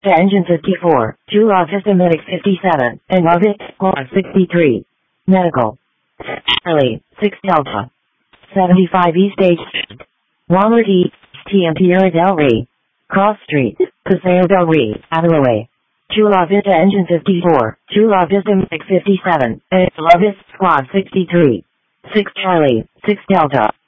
Vista Engine 54, Chula Vista Medic 57, and Lovett Squad 63. Medical. Charlie, 6 Delta. 75 East H. Walmart East, Tierra del Rey. Cross Street, Paseo del Rey, Adelaide. Chula Vista Engine 54, Chula Vista Medic 57, and Lovett Squad 63. 6 Charlie, 6 Delta.